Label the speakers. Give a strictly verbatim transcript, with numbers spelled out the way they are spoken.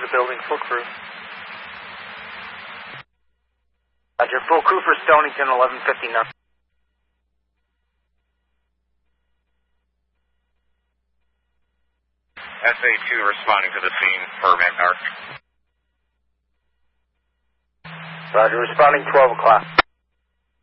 Speaker 1: the building, full crew.
Speaker 2: Roger, full crew for Stonington, eleven fifty-nine.
Speaker 3: S A two responding to the scene for Manpower.
Speaker 2: Roger, responding twelve o'clock.